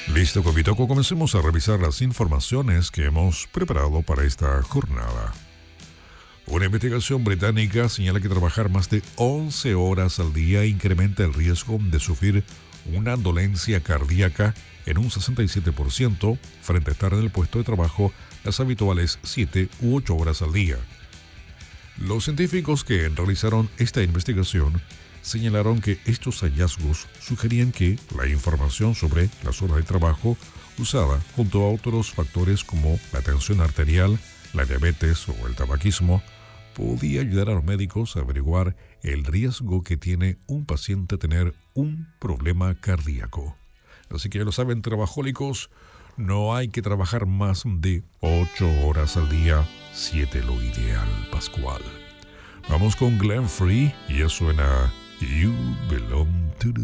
Listo, Covitoco, comencemos a revisar las informaciones que hemos preparado para esta jornada. Una investigación británica señala que trabajar más de 11 horas al día incrementa el riesgo de sufrir una dolencia cardíaca en un 67% frente a estar en el puesto de trabajo las habituales 7 u 8 horas al día. Los científicos que realizaron esta investigación señalaron que estos hallazgos sugerían que la información sobre las horas de trabajo usada junto a otros factores como la tensión arterial, la diabetes o el tabaquismo podía ayudar a los médicos a averiguar el riesgo que tiene un paciente a tener un problema cardíaco. Así que ya lo saben, trabajólicos, no hay que trabajar más de 8 horas al día, 7 lo ideal, Pascual. Vamos con Glenn Free y eso suena You Belong to the